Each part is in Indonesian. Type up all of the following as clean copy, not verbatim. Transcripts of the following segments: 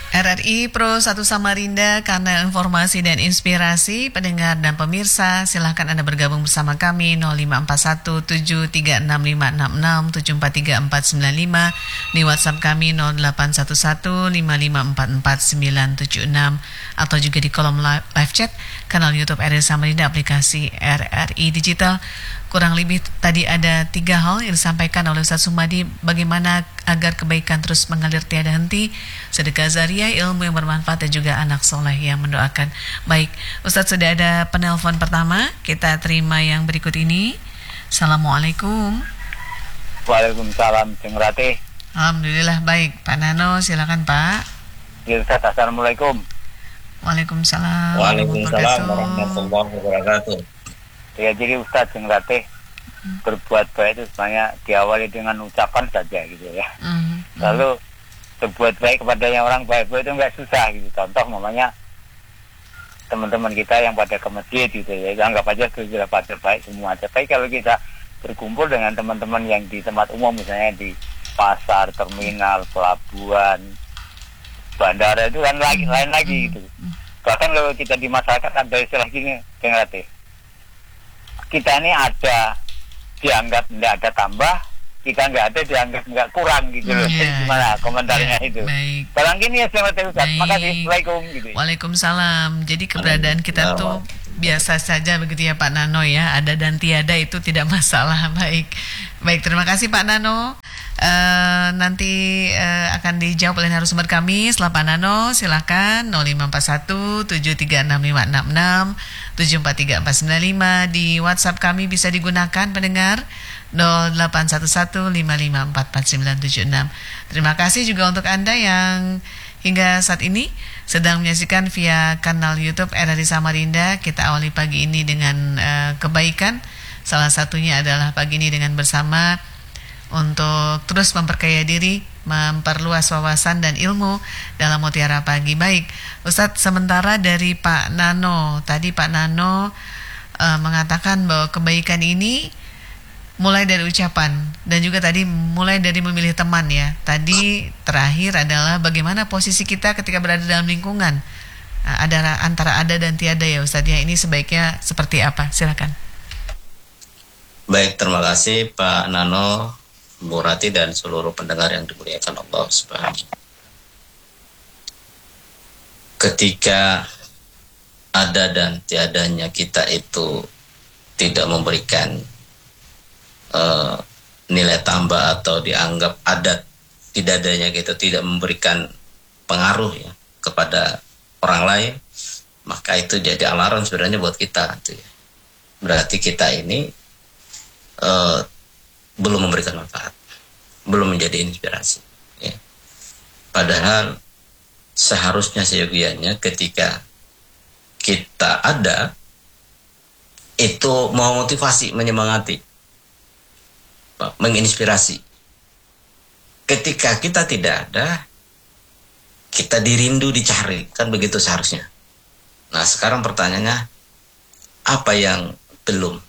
RRI Pro 1 Samarinda, karena informasi dan inspirasi pendengar dan pemirsa, silahkan Anda bergabung bersama kami 0541736566 di WhatsApp kami 0811554496 atau juga di kolom live chat kanal YouTube RRI Samarinda, aplikasi RRI Digital. Kurang lebih tadi ada 3 hal yang disampaikan oleh Ustaz Sumadi, bagaimana agar kebaikan terus mengalir tiada henti, sedekah zariah, ilmu yang bermanfaat, dan juga anak soleh yang mendoakan. Baik, Ustaz, sudah ada penelpon pertama, kita terima yang berikut ini. Assalamualaikum. Waalaikumsalam, Ceng Rati. Alhamdulillah baik, Pak Nano, silakan Pak. Ya, Ustaz, Assalamualaikum. Waalaikumsalam. Waalaikumsalam warahmatullahi wabarakatuh. Ya, jadi Ustaz, Ceng Rati, berbuat baik itu sebenarnya diawali dengan ucapan saja gitu ya. Lalu berbuat baik kepada yang orang baik-baik itu nggak susah gitu. Contoh namanya teman-teman kita yang pada ke masjid gitu ya, anggap aja itu sudah pada baik semua. Tapi kalau kita berkumpul dengan teman-teman yang di tempat umum, misalnya di pasar, terminal, pelabuhan, bandara, itu kan lain lagi gitu. Bahkan kalau kita di masyarakat ada istilah gini, Ceng Rati, kita ini ada dianggap tidak ada tambah, kita nggak ada dianggap nggak kurang gitu loh. Gimana komentarnya itu? Baik. Barang gini ya, selamat Ustaz. Makasih. Assalamualaikum gitu. Waalaikumsalam. Jadi keberadaan kita tuh biasa saja begitu ya Pak Nano ya. Ada dan tiada itu tidak masalah. Baik. Baik, terima kasih Pak Nano. Nanti akan dijawab oleh narasumber kami setelah Pak Nano. Silakan 0541 736566 743495 di WhatsApp kami bisa digunakan pendengar 081155444976. Terima kasih juga untuk Anda yang hingga saat ini sedang menyaksikan via kanal YouTube RRI Samarinda. Kita awali pagi ini dengan kebaikan. Salah satunya adalah pagi ini dengan bersama untuk terus memperkaya diri, memperluas wawasan dan ilmu dalam Mutiara Pagi. Baik, Ustadz, sementara dari Pak Nano, tadi Pak Nano mengatakan bahwa kebaikan ini mulai dari ucapan dan juga tadi mulai dari memilih teman ya. Tadi terakhir adalah bagaimana posisi kita ketika berada dalam lingkungan, ada antara ada dan tiada ya Ustadz ya. Ini sebaiknya seperti apa? Silakan. Baik, terima kasih Pak Nano, Bu Rati, dan seluruh pendengar yang dimuliakan Allah Subhanahu. Ketika ada dan tiadanya kita itu tidak memberikan nilai tambah atau dianggap ada tidak adanya kita tidak memberikan pengaruh ya kepada orang lain, maka itu jadi alarm sebenarnya buat kita gitu ya. Berarti kita ini belum memberikan manfaat, belum menjadi inspirasi ya. Padahal seharusnya seyogianya ketika kita ada itu mau motivasi, menyemangati, menginspirasi. Ketika kita tidak ada, kita dirindu, dicari, kan begitu seharusnya. Nah, sekarang pertanyaannya, apa yang belum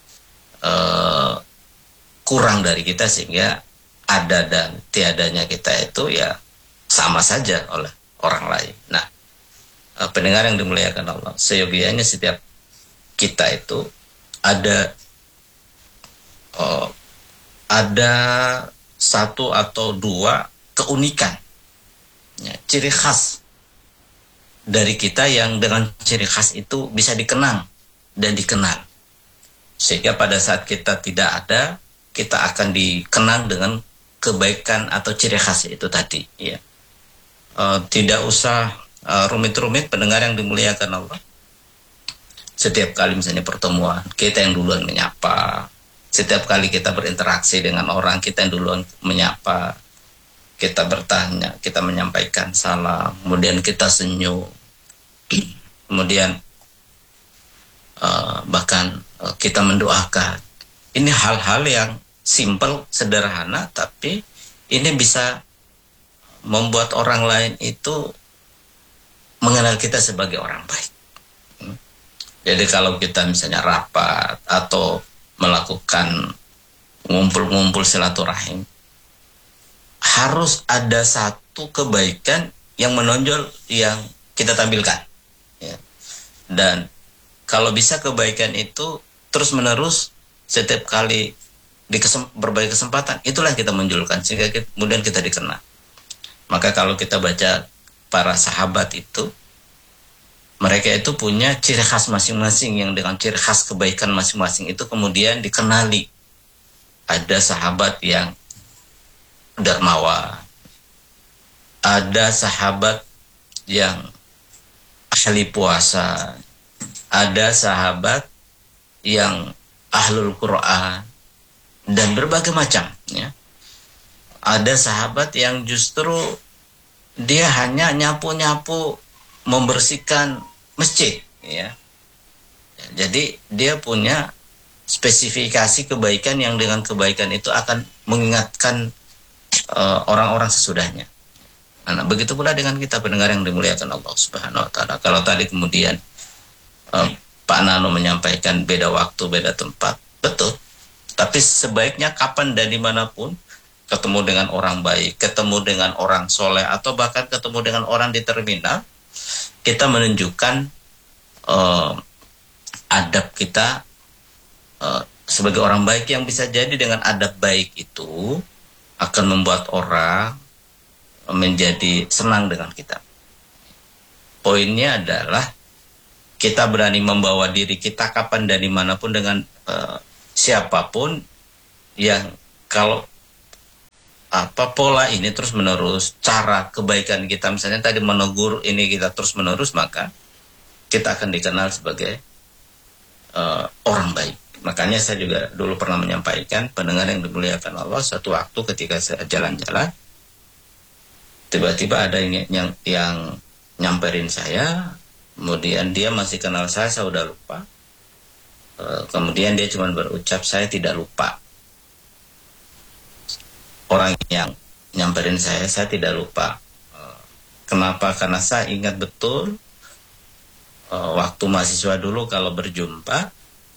kurang dari kita sehingga ada dan tiadanya kita itu ya sama saja oleh orang lain. Nah, pendengar yang dimuliakan Allah, seyogianya setiap kita itu ada satu atau dua keunikan ya, ciri khas dari kita yang dengan ciri khas itu bisa dikenang dan dikenal, sehingga pada saat kita tidak ada, kita akan dikenang dengan kebaikan atau ciri khas itu tadi ya. Tidak usah rumit-rumit pendengar yang dimuliakan Allah. Setiap kali misalnya pertemuan, kita yang duluan menyapa. Setiap kali kita berinteraksi dengan orang, kita yang duluan menyapa, kita bertanya, kita menyampaikan salam, kemudian kita senyum, kemudian bahkan kita mendoakan. Ini hal-hal yang simple, sederhana, tapi ini bisa membuat orang lain itu mengenal kita sebagai orang baik. Jadi kalau kita misalnya rapat atau melakukan ngumpul-ngumpul silaturahim, harus ada satu kebaikan yang menonjol yang kita tampilkan, ya. Dan kalau bisa kebaikan itu terus menerus setiap kali di berbagai kesempatan, itulah yang kita munculkan sehingga kemudian kita dikenal. Maka kalau kita baca para sahabat itu, mereka itu punya ciri khas masing-masing yang dengan ciri khas kebaikan masing-masing itu kemudian dikenali. Ada sahabat yang dermawan, ada sahabat yang ahli puasa, ada sahabat yang ahlul Quran, dan berbagai macam, ya. Ada sahabat yang justru dia hanya nyapu-nyapu membersihkan masjid, ya. Jadi dia punya spesifikasi kebaikan yang dengan kebaikan itu akan mengingatkan orang-orang sesudahnya. Nah, begitu pula dengan kita pendengar yang dimuliakan Allah Subhanahu wa taala. Kalau tadi kemudian Pak Nano menyampaikan beda waktu, beda tempat, betul. Tapi sebaiknya kapan dan dimanapun ketemu dengan orang baik, ketemu dengan orang soleh, atau bahkan ketemu dengan orang di terminal, kita menunjukkan adab kita sebagai orang baik, yang bisa jadi dengan adab baik itu akan membuat orang menjadi senang dengan kita. Poinnya adalah kita berani membawa diri kita kapan dan dimanapun dengan siapapun, yang kalau pola ini terus menerus, cara kebaikan kita misalnya tadi menegur ini kita terus menerus, maka kita akan dikenal sebagai orang baik. Makanya saya juga dulu pernah menyampaikan, pendengar yang dimuliakan Allah, satu waktu ketika saya jalan-jalan, tiba-tiba ada yang nyamperin saya, kemudian dia masih kenal saya udah lupa. Kemudian dia cuma berucap, saya tidak lupa. Orang yang nyamperin saya tidak lupa. Kenapa? Karena saya ingat betul waktu mahasiswa dulu kalau berjumpa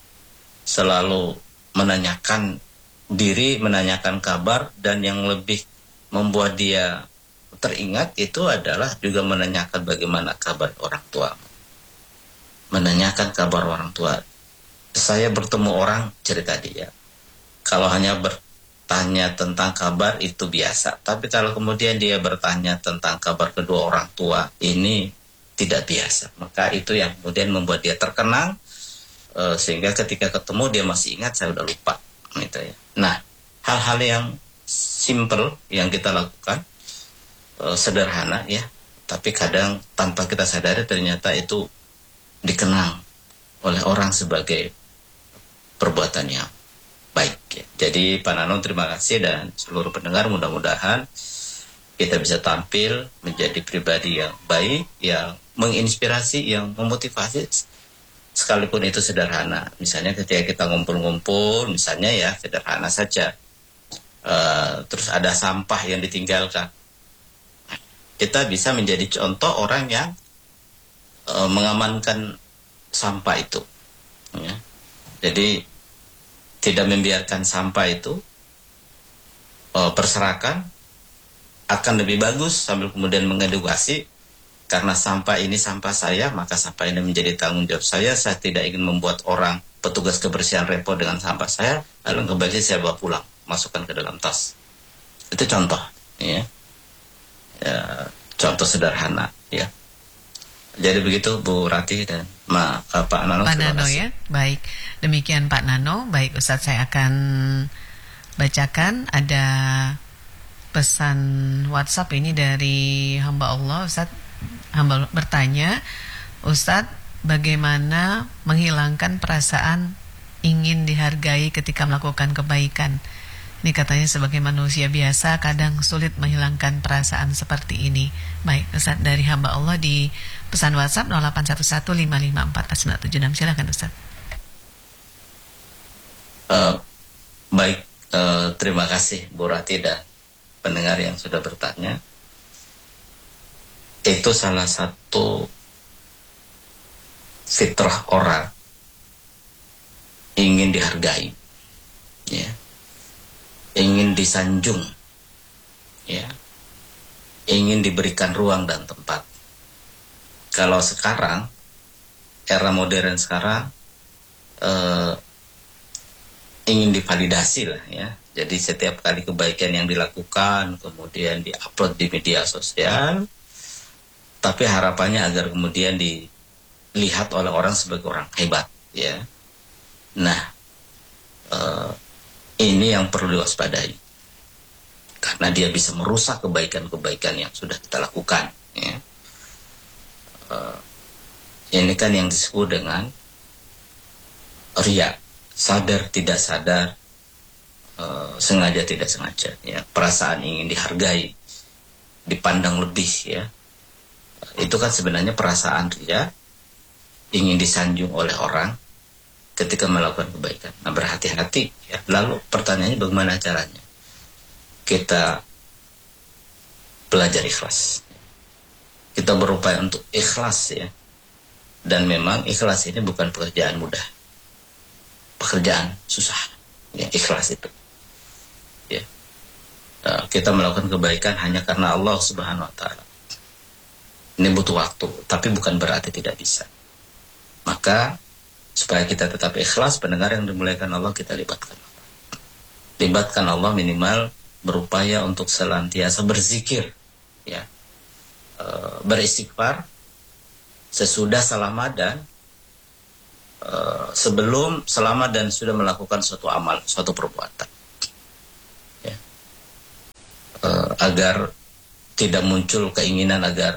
selalu menanyakan diri, menanyakan kabar, dan yang lebih membuat dia teringat itu adalah juga menanyakan bagaimana kabar orang tua. Menanyakan kabar orang tua. Saya bertemu orang, cerita dia. Kalau hanya bertanya tentang kabar itu biasa, tapi kalau kemudian dia bertanya tentang kabar kedua orang tua, ini tidak biasa. Maka itu yang kemudian membuat dia terkenang, sehingga ketika ketemu dia masih ingat, saya udah lupa, gitu ya. Nah, hal-hal yang simple yang kita lakukan, sederhana ya, tapi kadang tanpa kita sadari ternyata itu dikenang oleh orang sebagai perbuatan yang baik ya. Jadi Pak Nano terima kasih, dan seluruh pendengar mudah-mudahan kita bisa tampil menjadi pribadi yang baik, yang menginspirasi, yang memotivasi, sekalipun itu sederhana. Misalnya ketika kita ngumpul-ngumpul, misalnya ya sederhana saja, terus ada sampah yang ditinggalkan, kita bisa menjadi contoh orang yang mengamankan sampah itu, ya. Jadi tidak membiarkan sampah itu berserakan akan lebih bagus, sambil kemudian mengedukasi, karena sampah ini sampah saya, maka sampah ini menjadi tanggung jawab saya tidak ingin membuat orang petugas kebersihan repot dengan sampah saya, lalu kembali saya bawa pulang, masukkan ke dalam tas. Itu contoh, ya. Contoh sederhana, ya. Jadi begitu Bu Rati dan Pak Nano. Pak Nano ya, baik. Demikian Pak Nano. Baik Ustadz, saya akan bacakan ada pesan WhatsApp ini dari hamba Allah. Ustadz, hamba bertanya, Ustadz, bagaimana menghilangkan perasaan ingin dihargai ketika melakukan kebaikan? Ini katanya sebagai manusia biasa kadang sulit menghilangkan perasaan seperti ini. Baik, Ustaz, dari hamba Allah di pesan WhatsApp 0811554496. Silakan Ustaz. Baik, terima kasih Bu Rati dan pendengar yang sudah bertanya. Itu salah satu fitrah orang, ingin dihargai, ya, ingin disanjung, ya. ingin diberikan ruang dan tempat. Kalau sekarang, era modern sekarang, ingin divalidasi lah ya. Jadi setiap kali kebaikan yang dilakukan, kemudian diupload di media sosial, tapi harapannya agar kemudian dilihat oleh orang sebagai orang hebat ya. Nah, ini yang perlu diwaspadai, karena dia bisa merusak kebaikan-kebaikan yang sudah kita lakukan ya. Ini kan yang disebut dengan riya, sadar tidak sadar, sengaja tidak sengaja ya. Perasaan ingin dihargai, dipandang lebih ya, itu kan sebenarnya perasaan riya, ingin disanjung oleh orang ketika melakukan kebaikan. Nah, berhati-hati ya. Lalu pertanyaannya bagaimana caranya kita belajar ikhlas, kita berupaya untuk ikhlas ya. Dan memang ikhlas ini bukan pekerjaan mudah, pekerjaan susah ya, ikhlas itu ya. Kita melakukan kebaikan hanya karena Allah Subhanahu wa Ta'ala, ini butuh waktu, tapi bukan berarti tidak bisa. Maka supaya kita tetap ikhlas, pendengar yang dimuliakan Allah, kita libatkan Allah minimal berupaya untuk senantiasa berzikir ya, beristighfar sesudah selama dan sebelum, selama dan sudah melakukan suatu amal, suatu perbuatan ya. Agar tidak muncul keinginan agar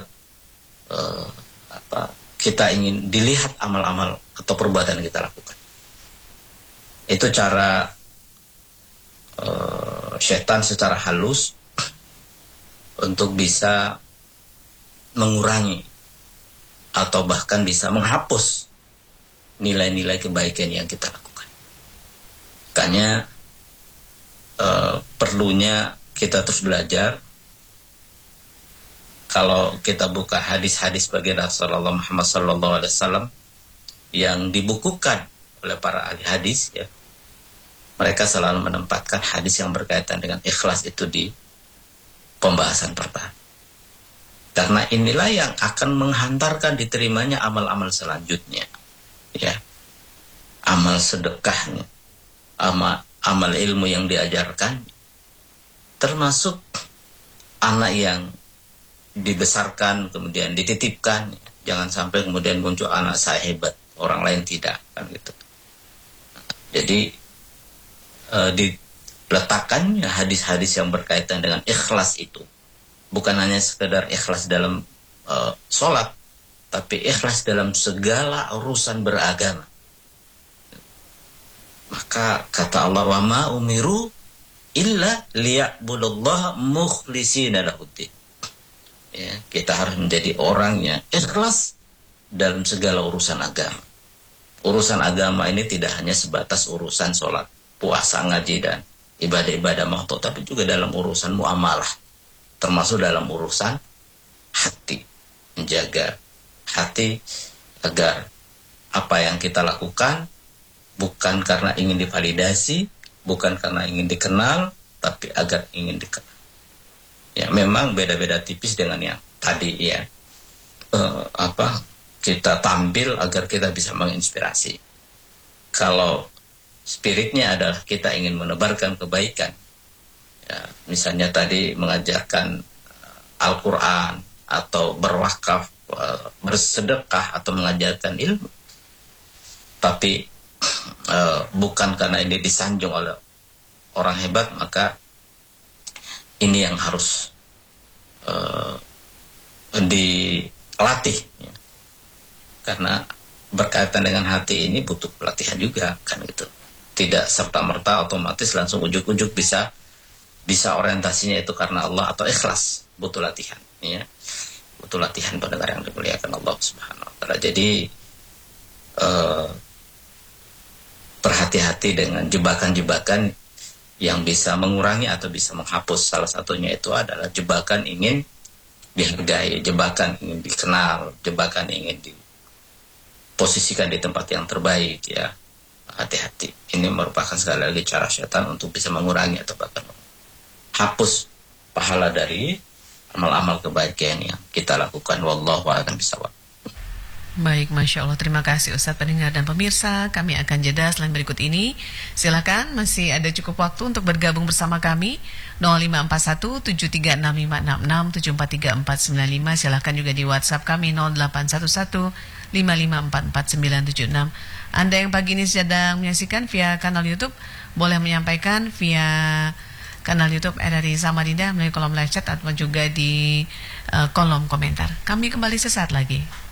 kita ingin dilihat amal-amal atau perbuatan yang kita lakukan. Itu cara setan secara halus untuk bisa mengurangi atau bahkan bisa menghapus nilai-nilai kebaikan yang kita lakukan. Makanya perlunya kita terus belajar. Kalau kita buka hadis-hadis bagi Rasulullah Muhammad SAW yang dibukukan oleh para ahli hadis ya, mereka selalu menempatkan hadis yang berkaitan dengan ikhlas itu di pembahasan pertama. Karena inilah yang akan menghantarkan diterimanya amal-amal selanjutnya ya. Amal sedekahnya, amal ilmu yang diajarkan, termasuk anak yang dibesarkan kemudian dititipkan. Jangan sampai kemudian muncul anak saya hebat, orang lain tidak, kan gitu. Jadi diletakkannya hadis-hadis yang berkaitan dengan ikhlas itu bukan hanya sekedar ikhlas dalam sholat, tapi ikhlas dalam segala urusan beragama. Maka kata Allah, wa ma umiru illa liya'budullaha mukhlishina lahuddin. Ya, kita harus menjadi orang yang ikhlas dalam segala urusan agama. Urusan agama ini tidak hanya sebatas urusan sholat, puasa, ngaji, dan ibadah-ibadah makhluk, tapi juga dalam urusan muamalah, termasuk dalam urusan hati. Menjaga hati agar apa yang kita lakukan bukan karena ingin divalidasi, bukan karena ingin dikenal, tapi agar ingin dikenal. Ya, memang beda-beda tipis dengan yang tadi ya. Kita tampil agar kita bisa menginspirasi. Kalau spiritnya adalah kita ingin menebarkan kebaikan, ya, misalnya tadi mengajarkan Al-Quran atau berwakaf, bersedekah atau mengajarkan ilmu, tapi bukan karena ini disanjung oleh orang hebat, maka ini yang harus dilatih ya. Karena berkaitan dengan hati ini butuh pelatihan juga kan gitu. Tidak serta-merta otomatis langsung ujuk-ujuk bisa orientasinya itu karena Allah atau ikhlas, butuh latihan ya. Butuh latihan pendengar yang dimuliakan Allah Subhanahu wa Ta'ala. Jadi berhati-hati dengan jebakan-jebakan yang bisa mengurangi atau bisa menghapus. Salah satunya itu adalah jebakan ingin dihargai, jebakan ingin dikenal, jebakan ingin diposisikan di tempat yang terbaik ya. Hati-hati. Ini merupakan sekali lagi cara setan untuk bisa mengurangi atau bahkan hapus pahala dari amal-amal kebahagiaan yang kita lakukan. Wallahu a'lam bishawab. Baik, Masya Allah. Terima kasih Ustadz, pendengar dan pemirsa. Kami akan jeda selain berikut ini. Silakan, masih ada cukup waktu untuk bergabung bersama kami. 0541-736566-743495. Silakan juga di WhatsApp kami 0811-5544-976. Anda yang pagi ini sedang menyaksikan via kanal YouTube, boleh menyampaikan via kanal YouTube RRI Samarinda melalui kolom live chat atau juga di kolom komentar. Kami kembali sesaat lagi.